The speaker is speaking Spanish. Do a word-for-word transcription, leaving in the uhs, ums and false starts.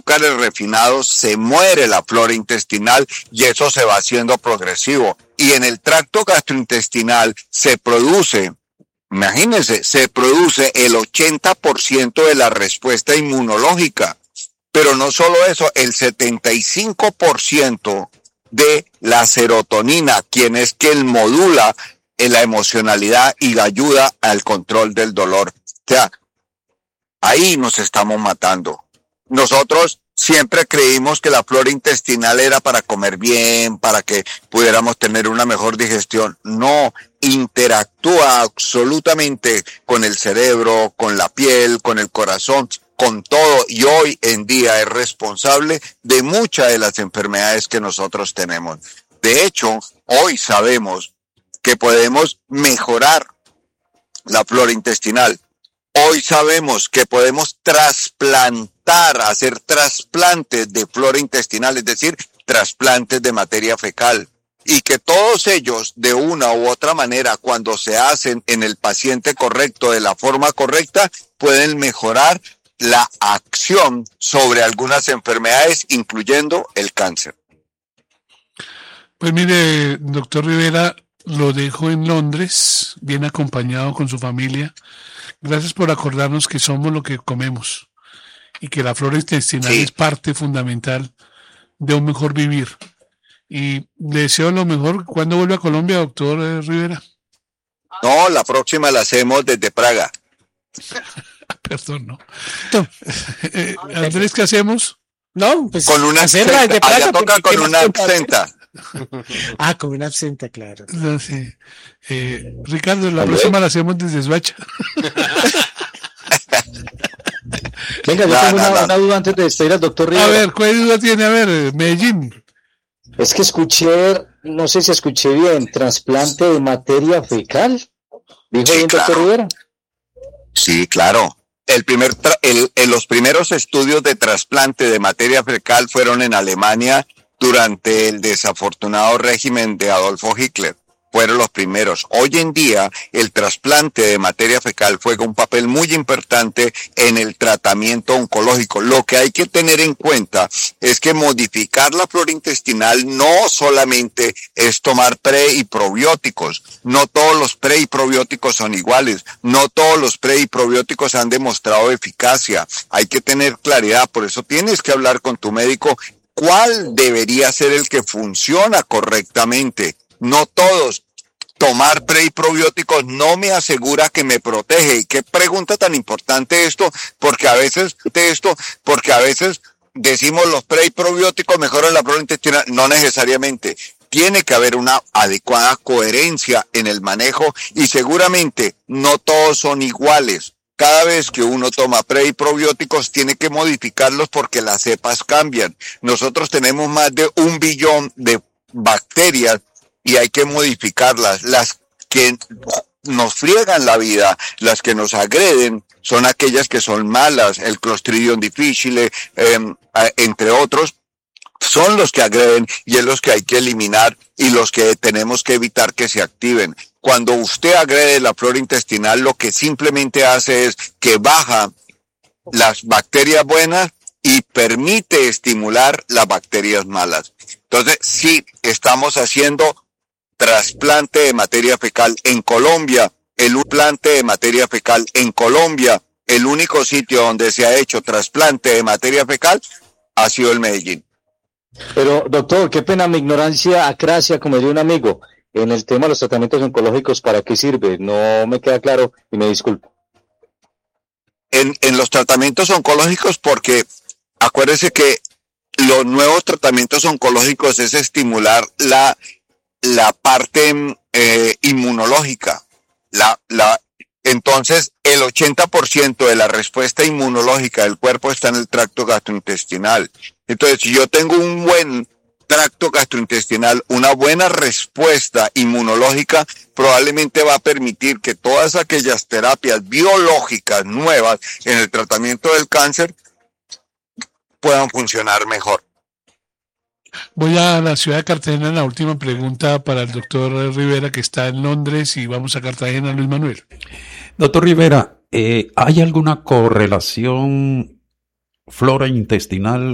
azúcares refinados, se muere la flora intestinal y eso se va haciendo progresivo. Y en el tracto gastrointestinal se produce, imagínense, se produce el ochenta por ciento de la respuesta inmunológica. Pero no solo eso, el setenta y cinco por ciento de la serotonina, quien es quien modula la emocionalidad y la ayuda al control del dolor. O sea, ahí nos estamos matando. Nosotros siempre creímos que la flora intestinal era para comer bien, para que pudiéramos tener una mejor digestión. No, interactúa absolutamente con el cerebro, con la piel, con el corazón, con todo, y hoy en día es responsable de muchas de las enfermedades que nosotros tenemos. De hecho, hoy sabemos que podemos mejorar la flora intestinal. Hoy sabemos que podemos trasplantar, hacer trasplantes de flora intestinal, es decir, trasplantes de materia fecal. Y que todos ellos, de una u otra manera, cuando se hacen en el paciente correcto, de la forma correcta, pueden mejorar la acción sobre algunas enfermedades, incluyendo el cáncer. Pues mire, doctor Rivera, lo dejo en Londres, bien acompañado con su familia. Gracias por acordarnos que somos lo que comemos y que la flora intestinal sí. es parte fundamental de un mejor vivir. Y le deseo lo mejor. ¿Cuándo vuelve a Colombia, doctor Rivera? No, la próxima la hacemos desde Praga. Perdón, no. eh, Andrés, ¿qué hacemos? No, pues con una hacerla desde Praga. Allá toca con una absenta. Ah, con una absenta, claro. No, sí. eh, Ricardo, la próxima la hacemos desde Suacha. Venga, yo no, tengo no, una, no. una duda antes de despedir al doctor Rivera. A ver, ¿cuál duda tiene? A ver, Medellín. Es que escuché, no sé si escuché bien, trasplante de materia fecal. ¿Dijo Sí, bien, claro. doctor Rivera? Sí, claro. El primer tra- el, el, los primeros estudios de trasplante de materia fecal fueron en Alemania durante el desafortunado régimen de Adolfo Hitler. Fueron los primeros. Hoy en día, el trasplante de materia fecal juega un papel muy importante en el tratamiento oncológico. Lo que hay que tener en cuenta es que modificar la flora intestinal no solamente es tomar pre y probióticos. No todos los pre y probióticos son iguales. No todos los pre y probióticos han demostrado eficacia. Hay que tener claridad. Por eso tienes que hablar con tu médico cuál debería ser el que funciona correctamente. No todos. Tomar pre y probióticos no me asegura que me protege. Y qué pregunta tan importante esto, porque a veces, esto, porque a veces decimos los pre y probióticos mejoran la flora intestinal. No necesariamente. Tiene que haber una adecuada coherencia en el manejo y seguramente no todos son iguales. Cada vez que uno toma pre y probióticos tiene que modificarlos porque las cepas cambian. Nosotros tenemos más de un billón de bacterias y hay que modificarlas. Las que nos friegan la vida, las que nos agreden, son aquellas que son malas, el Clostridium difficile, eh, entre otros, son los que agreden y es los que hay que eliminar y los que tenemos que evitar que se activen. Cuando usted agrede la flora intestinal, lo que simplemente hace es que baja las bacterias buenas y permite estimular las bacterias malas. Entonces, sí, estamos haciendo trasplante de materia fecal en Colombia, el trasplante de materia fecal en Colombia, el único sitio donde se ha hecho trasplante de materia fecal ha sido el Medellín. Pero, doctor, qué pena mi ignorancia, acracia, como diría un amigo, en el tema de los tratamientos oncológicos, ¿para qué sirve? No me queda claro y me disculpo. En, en los tratamientos oncológicos, porque acuérdese que los nuevos tratamientos oncológicos es estimular la la parte eh, inmunológica. La, la, entonces, el ochenta por ciento de la respuesta inmunológica del cuerpo está en el tracto gastrointestinal. Entonces, si yo tengo un buen tracto gastrointestinal, una buena respuesta inmunológica, probablemente va a permitir que todas aquellas terapias biológicas nuevas en el tratamiento del cáncer puedan funcionar mejor. Voy a la ciudad de Cartagena, la última pregunta para el doctor Rivera, que está en Londres, y vamos a Cartagena, Luis Manuel. Doctor Rivera, eh, ¿hay alguna correlación flora intestinal